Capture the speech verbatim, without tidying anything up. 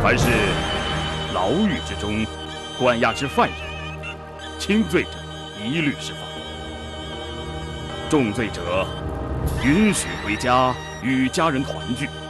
还是牢狱之中关押之犯人，轻罪者一律释放，重罪者允许回家与家人团聚。